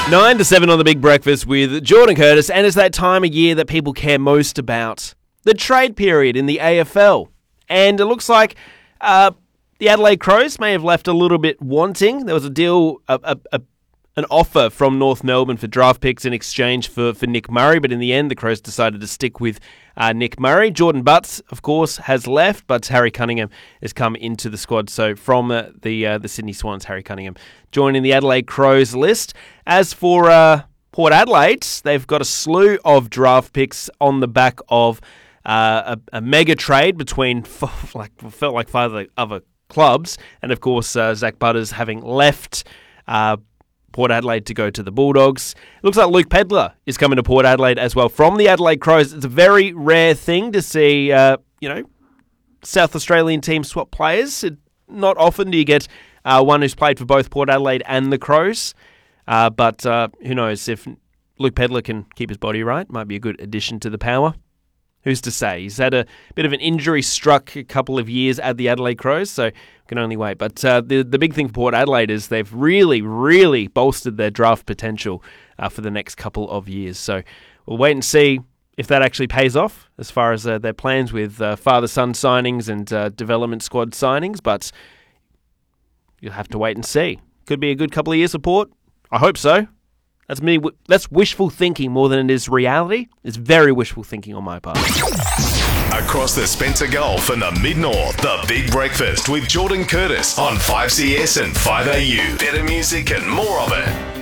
9 to 7 on The Big Breakfast with Jordan Curtis, and it's that time of year that people care most about, the trade period in the AFL. And it looks like the Adelaide Crows may have left a little bit wanting. There was a deal, an offer from North Melbourne for draft picks in exchange for Nick Murray, but in the end the Crows decided to stick with Nick Murray. Jordan Butts, of course, has left, but Harry Cunningham has come into the squad. So from the Sydney Swans, Harry Cunningham joining the Adelaide Crows list. As for Port Adelaide, they've got a slew of draft picks on the back of a mega trade between felt like 5 other clubs, and of course Zach Butters having left Port Adelaide to go to the Bulldogs. It looks like Luke Pedlar is coming to Port Adelaide as well from the Adelaide Crows. It's a very rare thing to see, South Australian teams swap players. Not often do you get one who's played for both Port Adelaide and the Crows. But who knows, if Luke Pedlar can keep his body right, might be a good addition to the power. Who's to say? He's had a bit of an injury-struck couple of years at the Adelaide Crows, so can only wait. But the big thing for Port Adelaide is they've really, really bolstered their draft potential for the next couple of years. So we'll wait and see if that actually pays off as far as their plans with father-son signings and development squad signings. But you'll have to wait and see. Could be a good couple of years of Port. I hope so. That's me. That's wishful thinking more than it is reality. It's very wishful thinking on my part. Across the Spencer Gulf and the Mid-North, The Big Breakfast with Jordan Curtis on 5CS and 5AU. Better music and more of it.